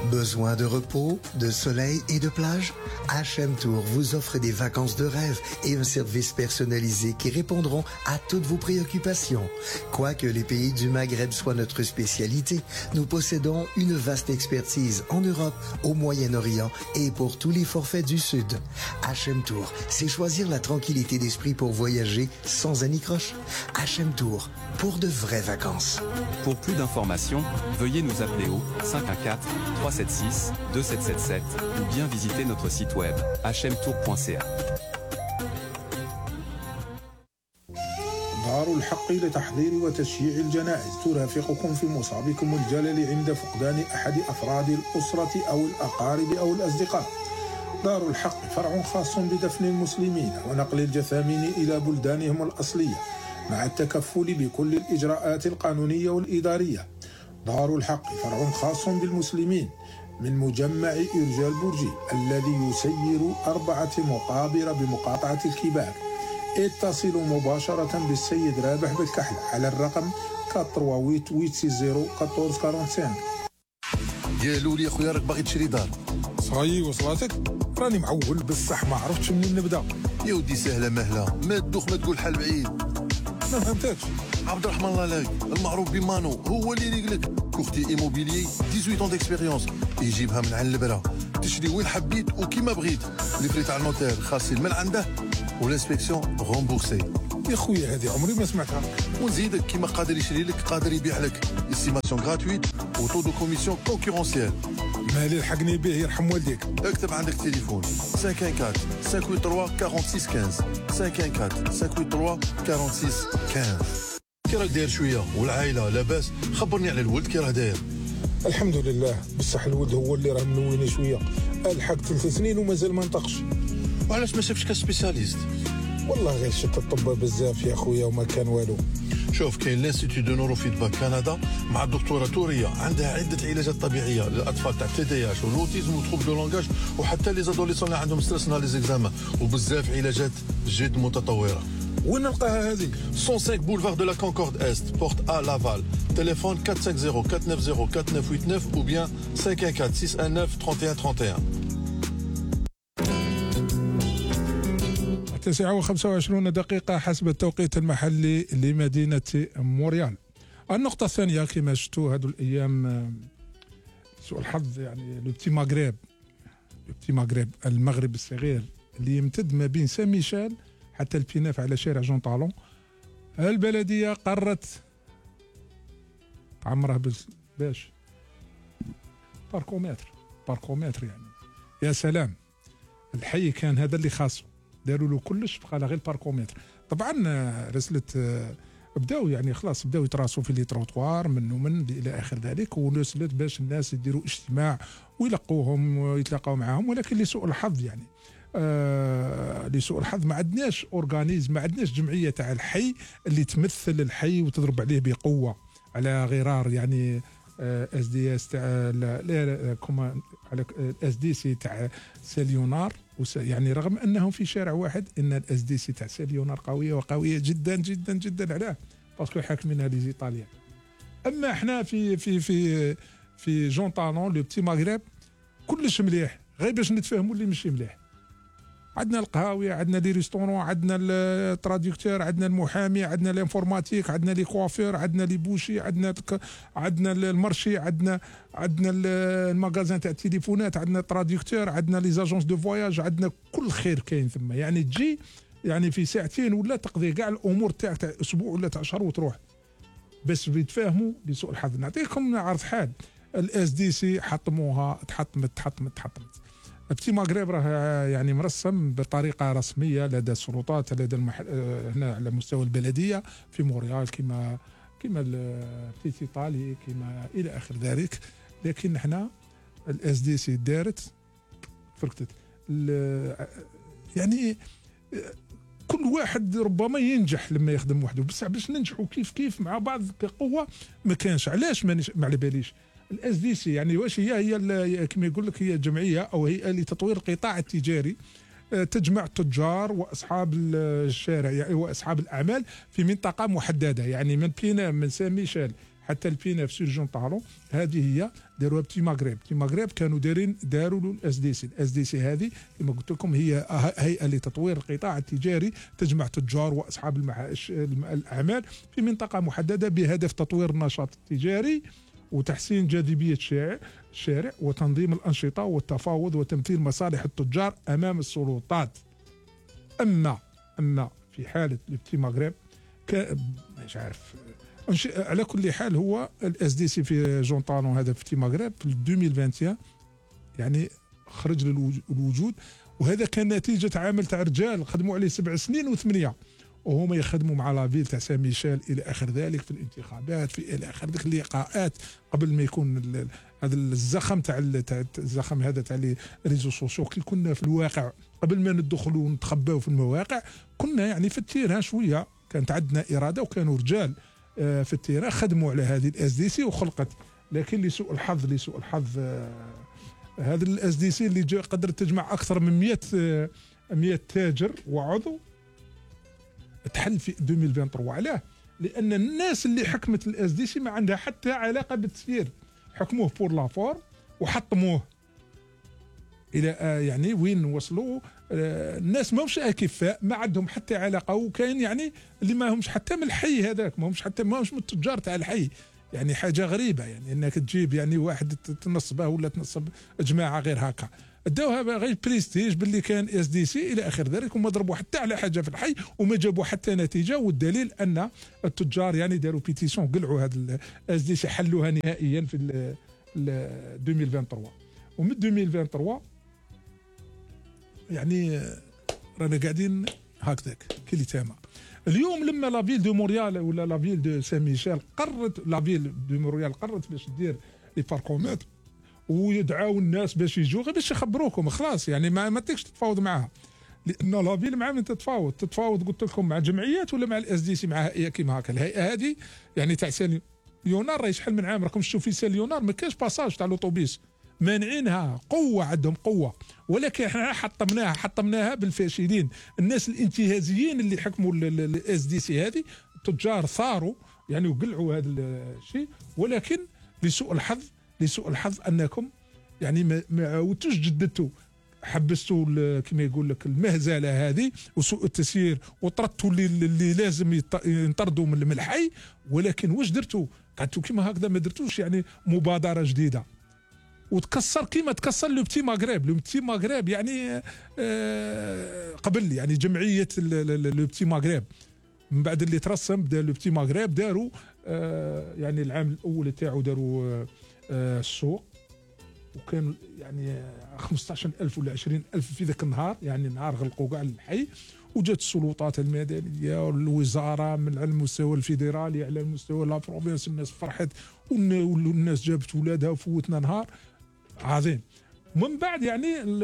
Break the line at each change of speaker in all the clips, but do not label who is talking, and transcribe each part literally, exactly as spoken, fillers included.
Besoin de repos, de soleil et de plage? H M Tour vous offre des vacances de rêve et un service personnalisé qui répondront à toutes vos préoccupations. Quoique les pays du Maghreb soient notre spécialité, nous possédons une vaste expertise en Europe, au Moyen-Orient et pour tous les forfaits du Sud. H M Tour, c'est choisir la tranquillité d'esprit pour voyager sans anicroche. H M Tour, pour de vraies vacances.
Pour plus d'informations, veuillez nous appeler au cinq un quatre, trois sept six, deux sept sept sept ou bien visiter notre site web h m tour point c a.
دار الحق لتحضير وتشييع الجنائز ترافقكم في مصابكم الجلل عند فقدان أحد أفراد الأسرة أو الأقارب أو الأصدقاء. دار الحق فرع خاص بدفن المسلمين ونقل الجثامين إلى بلدانهم الأصلية مع التكفل بكل الإجراءات القانونية والإدارية. دار الحق فرع خاص بالمسلمين من مجمع إرجاء البرجي الذي يسير أربعة مقابر بمقاطعة الكبار. اتصلوا مباشرة بالسيد رابح بالكحل على الرقم أربعة ثمانية ثمانية صفر أربعة أربعة خمسة.
يا لولي يا خويا راك باغي تشري دار؟
صاي وصلاتك؟ راني معول بصح ما عرفتش منين نبدا.
يا ودي سهله مهله، ما تدوخ ما تقول حل بعيد.
ما فهمتكش.
عبد الرحمن الله لاك المعروف بمانو هو اللي يريقلك كوختي ايموبيليي ثمانية عشر ديكسبيريونس يجيبها من على البرا تشري وين حبيت وكيما بغيت. لي فري تاع النوتير خاصين من عنده والانسبكسيون رومبورسي.
يا خويا هذه عمري ما سمعتها.
ونزيدك كيما قادر يشري لك قادر يبيع لك استيماسيون غراتويت وطو دو كوميسيون كونكورونسيال.
مالي الحقني به يرحم والديك.
اكتب عندك تليفون خمسة واحد أربعة خمسة ثمانية ثلاثة أربعة ستة خمسة خمسة واحد أربعة خمسة ثمانية ثلاثة أربعة ستة خمسة. كي راك داير شويه والعائله لاباس؟ خبرني على الولد كي راه داير.
الحمد لله بصح الولد هو اللي راه منويني شويه. الحق ثلاث سنين ومازال ما نطقش.
وعلاش ما شافش كسبيسياليست؟
والله غير شت الطب بزاف يا خويا وما كان والو.
شوف كاين لانستيتو دو نورو فيدباك كندا مع الدكتوره توريه عندها عده علاجات طبيعيه للاطفال تاع تي دي اش والاوتيزم وتروب دو لونغاج وحتى لي زادوليسون اللي عندهم ستريس نهار لي زيكزامان وبزاف علاجات جد متطوره.
وين نلقاها هذه؟
مية وخمسة بولفار دو لا كونكورد است بورت ا لافال. تليفون أربعة خمسة صفر أربعة تسعة صفر أربعة تسعة ثمانية تسعة او bien خمسة واحد أربعة ستة تسعة تسعة ثلاثة واحد ثلاثة واحد.
التاسعة وخمسة وعشرون دقيقة حسب التوقيت المحلي لمدينة موريال. النقطة الثانية كما شفتوا هذو الأيام سوء الحظ يعني لو بتي ماغريب لو بتي ماغريب المغرب الصغير اللي يمتد ما بين سان ميشيل حتى البيناف على شارع جون طالون. البلدية قررت تعمرها باش باركومتر باركومتر يعني يا سلام. الحي كان هذا اللي خاصه داروا له كلش بقى غير الباركومتر. طبعا رسلت بداو يعني خلاص بداو يتراسوا في لي تروطوار من ومن الى اخر ذلك ورسلت باش الناس يديروا اجتماع ويلقوهم ويتلاقاو معاهم. ولكن لسوء الحظ يعني آه لسوء الحظ ما عندناش اورغانيزم ما عندناش جمعيه تاع الحي اللي تمثل الحي وتضرب عليه بقوه على غرار يعني اس دي اس تاع لا كوما على اس دي سي تاع سيليونار يعني رغم انهم في شارع واحد ان الاس دي سي تاع سيليونار قويه وقويه جدا جدا جدا علاه باسكو حاكمينها لي ايطاليان. اما احنا في في في في جون طالون لو بتي ماغريب كلش مليح غير باش نتفاهموا اللي ماشي مليح. عندنا القهاوي عندنا لي ريستورون عندنا التراديكتور عندنا المحامي عندنا الانفورماتيك عندنا لي كوافير عندنا لي بوشي عندنا عندنا المرشي عندنا عندنا المغازان تاع التليفونات عندنا التراديكتور عندنا لي زاجونس دو فواياج عندنا كل خير كاين ثم يعني تجي يعني في ساعتين ولا تقضي كاع الامور تاعك تاع اسبوع ولا تاع شهر وتروح بس يتفاهموا لسوء الحظ. نعطيكم عرض حال الاس دي سي حطموها تحطمت تحطمت تحطمت. بتي ماغريب راه يعني مرسم بطريقه رسميه لدى السلطات لدى المحل هنا على مستوى البلديه في موريال كما كما بتي ايطالي كما الى اخر ذلك. لكن احنا الاس دي سي دارت فرقت يعني كل واحد ربما ينجح لما يخدم وحده بصح باش ننجحوا كيف كيف مع بعض كقوه ما كانش. علاش ما على باليش الاس دي سي يعني واش هي هي كما يقول لك هي جمعيه او هيئه لتطوير القطاع التجاري تجمع التجار واصحاب الشارع يعني واصحاب الاعمال في منطقه محدده يعني من بينا من سان ميشيل حتى البينا في سور جون طالون هذه هي داروها بتي مغرب. بتي مغرب كانوا دارين داروا له الاس دي سي. الاس دي سي هذه كما قلت لكم هي هيئه لتطوير القطاع التجاري تجمع تجار واصحاب المعاش الاعمال في منطقه محدده بهدف تطوير النشاط التجاري وتحسين جاذبيه الشارع وتنظيم الانشطه والتفاوض وتمثيل مصالح التجار امام السلطات. اما اما في حاله البتي مغرب مش عارف على كل حال هو الاس دي سي في جون طالون هذا في مغرب في ألفين وواحد وعشرين يعني خرج للوجود، وهذا كان نتيجه عمل تاع رجال خدموا عليه سبع سنين وثمانيه وهما يخدموا مع لافيل تاع سان ميشيل الى اخر ذلك في الانتخابات في الى اخر ذلك اللقاءات قبل ما يكون هذا الزخم تاع الزخم هذا تاع لي ريزو سوسيو. كي كنا في الواقع قبل ما ندخلوا ونتخباو في المواقع كنا يعني في التيران شويه كانت عندنا اراده وكانوا رجال في التيران خدموا على هذه الاس دي سي وخلقت. لكن لسوء الحظ لسوء الحظ هذا الاس دي سي اللي قدرت تجمع اكثر من مئة تاجر وعضو تحل في ألفين وثلاثة وعشرين. علاه؟ لان الناس اللي حكمت الاس دي سي ما عندها حتى علاقه بالتسيير، حكموه بور لافور وحطموه الى يعني وين وصلوا. الناس ماهمش اكفاء ما عندهم حتى علاقه، وكاين يعني اللي ما همش حتى من الحي هذاك ما همش حتى ما همش من التجار تاع الحي. يعني حاجه غريبه يعني انك تجيب يعني واحد تنصبه ولا تنصب جماعه غير هكا داوها غير بريستيج باللي كان اس دي سي الى اخر ذلك وما ضربوا حتى على حاجه في الحي وما جابوا حتى نتيجه. والدليل ان التجار يعني داروا بيتيسيون قلعوا هذا الاس دي سي حلوها نهائيا في ألفين وثلاثة وعشرين. ومن ألفين وثلاثة وعشرين يعني رانا قاعدين هكذاك كلي تاما. اليوم لما لافيل دو مونريال ولا لافيل دو سان ميشيل قررت لافيل دو مونريال قررت باش دير لي باركومتر ويدعاو الناس باش يجوا غير باش يخبروكم خلاص يعني ما ما تقدرش تتفاوض معاها لان لافيل مع من تتفاوض تتفاوض قلت لكم مع جمعيات ولا مع الاس دي سي مع هيئه كيما هكا. الهيئه هذه يعني تاع سان ليونار راهي شحال من عام راكم تشوفوا في سان ليونار ما كاينش باساج تاع لوطوبيس مانعينها قوه عندهم قوه، ولكن احنا حطمناها حطمناها بالفاشلين الناس الانتهازيين اللي حكموا الاس دي سي هذه. التجار ثاروا يعني وقلعوا هذا الشيء، ولكن لسوء الحظ لسوء الحظ انكم يعني ما, ما عاودتوش جددتوا حبستوا كما يقول لك المهزله هذه وسوء التسيير وطردتوا اللي, اللي لازم ينطردوا من الحي. ولكن واش درتوا؟ قعدتوا كما هكذا ما درتوش يعني مبادره جديده وتكسر كيما تكسر لو بتي مغرب. لو بتي مغرب يعني آه قبل يعني جمعيه لو بتي مغرب من بعد اللي ترسم بدا لو بتي مغرب داروا آه يعني العام الاول تاعو داروا آه السوق وكان يعني خمسطاش ألف ولا عشرين ألف في ذاك النهار يعني نهار غلقوا كاع الحي. وجات السلطات المدنيه والوزاره من على المستوى الفيدرالي على المستوى لا بروفينس الناس فرحت والناس جابت ولادها وفوتنا نهار عظيم. من بعد يعني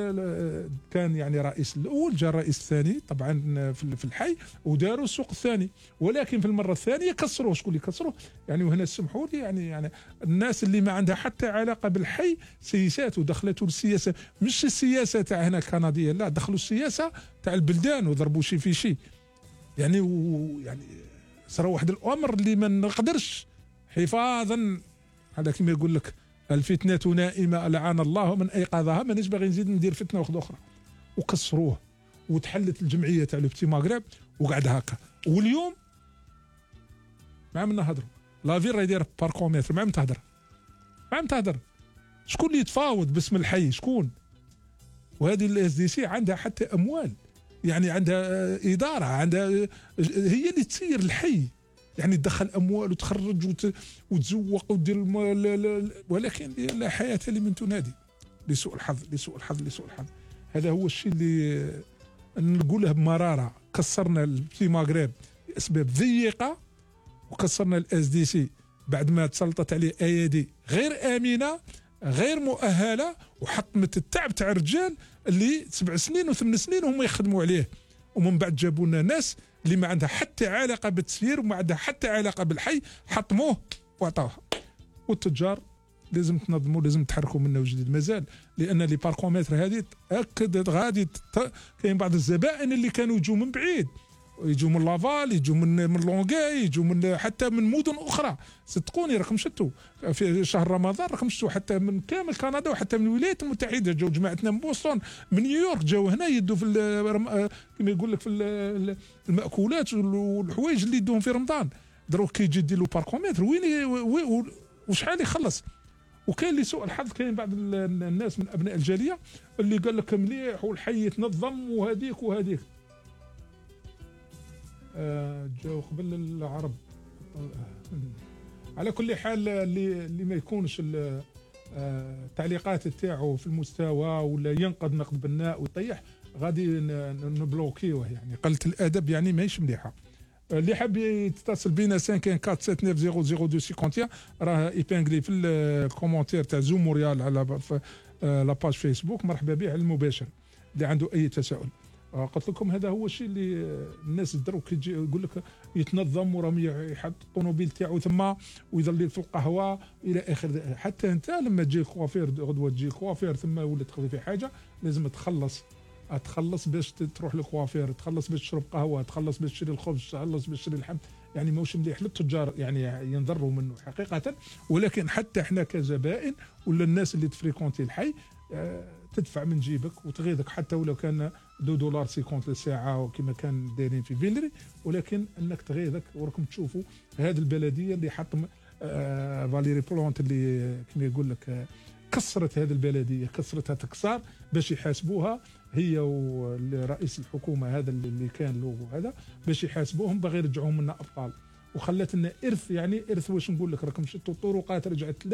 كان يعني رئيس الاول جاء الرئيس الثاني طبعا في الحي وداروا السوق الثاني، ولكن في المره الثانيه كسروه. شكون اللي كسروه؟ يعني وهنا سمحوا لي يعني يعني الناس اللي ما عندها حتى علاقه بالحي سياسات ودخلته السياسه مش السياسه تاع هنا الكنديه لا دخلوا السياسه تاع البلدان وضربوا شي في شي يعني ويعني صار واحد الامر اللي ما نقدرش حفاظا هذا كما يقول لك الفتنة نائمة لعان الله من أيقظها. ما نبغي نزيد ندير فتنة واحدة أخرى وكسروه وتحلت الجمعية تاع لو بتي مغرب وقعد هكا. واليوم مع من نهضروا لافيل راه يدير باركومتر مع من تهدر مع من تهدر شكون اللي يتفاوض باسم الحي شكون؟ وهذه الاس دي سي عندها حتى أموال يعني عندها إدارة عندها هي اللي تسير الحي يعني تدخل اموال وتخرج وت... وتزوق ودير الم... ولكن لا حياه لمن تنادي. لسوء الحظ لسوء الحظ لسوء الحظ. هذا هو الشيء اللي نقولها بمراره. كسرنا البتي مغرب لاسباب ضيقه وكسرنا الاس دي سي بعد ما تسلطت عليه ايادي غير امنه غير مؤهله وحطمت التعب تاع الرجال اللي سبع سنين وثمان سنين وهم يخدموا عليه. ومن بعد جابوا لنا ناس اللي ما عندها حتى علاقه بالتسيير وما عندها حتى علاقه بالحي حطموه وعطوها. والتجار لازم تنظموا لازم تحركوا منه وجديد مازال لان لي باركومتر هذه تاكدت غادي كاين بعض الزبائن اللي كانوا يجوا من بعيد يجوا من لافال، يجوا من من لونغاي، يجوا من حتى من مدن اخرى. صدقوني راكم شفتوا في شهر رمضان، راكم شفتوا حتى من كامل كندا وحتى من الولايات المتحده جاوا جماعتنا من بوسطن، من نيويورك، جاوا هنا يدوا في كما يقول لك في المأكولات والحوايج اللي يدوهم في رمضان. دروك كي يجي يدير له باركومتر وين وشحال يخلص. وكاين اللي سوء الحظ، كاين بعض الناس من ابناء الجاليه اللي قال لك مليح والحي يتنظم وهذيك وهذيك. آه جاو قبل العرب. على كل حال اللي اللي ما يكونش التعليقات تاعو في المستوى ولا ينقد نقد بناء ويطيح، غادي نبلوكيوه. يعني قلة الادب يعني ماهيش مليحه. اللي حاب يتصل بينا خمسة أربعة سبعة تسعة صفر صفر اثنين صفر واحد راه ايبانغلي في الكومونتير تاع زوم موريال على لاباج فيسبوك، مرحبا به على المباشر اللي عنده اي تساؤل. قلت لكم هذا هو الشيء اللي الناس دروك يجي يقول لك يتنظم وراهم يحط الطوموبيل تاعو ثم ويظل في القهوه الى اخر. حتى انت لما تجي الكوافير غدوه تجي الكوافير ثم ولا تقضي في حاجه لازم تخلص تخلص باش تروح للكوافير، تخلص باش تشرب قهوه، تخلص باش تشري الخبز، تخلص باش تشري اللحم. يعني ماهوش مليح للتجار يعني ينضروا منه حقيقه. ولكن حتى احنا كزبائن ولا الناس اللي تفريكونتي الحي تدفع من جيبك وتغيظك، حتى ولو كان دو دولار سيكونت للساعه وكما كان دايرين في فيلري، ولكن انك تغيظك. وراكم تشوفوا هذه البلديه اللي حط آه فاليري بلونت اللي كما يقول لك آه كسرت هذه البلديه، كسرتها تكسار باش يحاسبوها هي ورئيس الحكومه هذا اللي كان له هذا، باش يحاسبوهم باغي يرجعوهم لنا ابطال. وخلت لنا ارث، يعني ارث واش نقول لك، راكم شفتوا الطرقات رجعت